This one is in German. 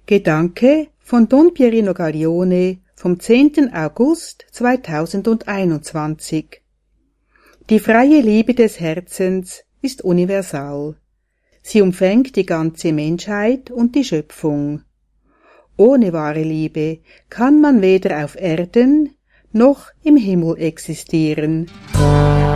Gedanke von Don Pierino Gaglione vom 10. August 2021. Die freie Liebe des Herzens ist universal. Sie umfängt die ganze Menschheit und die Schöpfung. Ohne wahre Liebe kann man weder auf Erden noch im Himmel existieren.